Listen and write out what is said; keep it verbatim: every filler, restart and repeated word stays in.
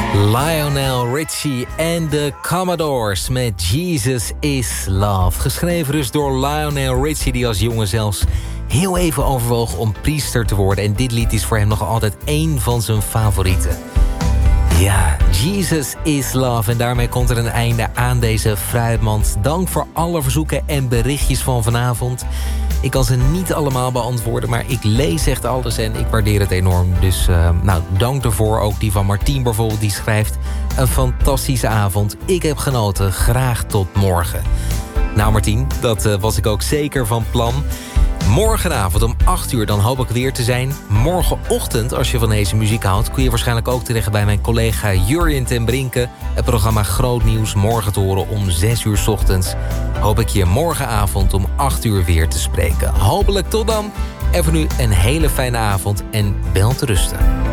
Lionel Richie en de Commodores met Jesus is Love. Geschreven dus door Lionel Richie, die als jongen zelfs heel even overwoog om priester te worden. En dit lied is voor hem nog altijd één van zijn favorieten. Ja, Jesus is Love. En daarmee komt er een einde aan deze Fruitmand. Dank voor alle verzoeken en berichtjes van vanavond. Ik kan ze niet allemaal beantwoorden, maar ik lees echt alles en ik waardeer het enorm. Dus uh, nou, dank ervoor. Ook die van Martien bijvoorbeeld, die schrijft: een fantastische avond. Ik heb genoten. Graag tot morgen. Nou Martien, dat uh, was ik ook zeker van plan. Morgenavond om acht uur, dan hoop ik weer te zijn. Morgenochtend, als je van deze muziek houdt, kun je waarschijnlijk ook terecht bij mijn collega Jurjen ten Brinke. Het programma Groot Nieuws, morgen te horen om zes uur 's ochtends. Hoop ik je morgenavond om acht uur weer te spreken. Hopelijk tot dan. En voor nu een hele fijne avond en wel te rusten.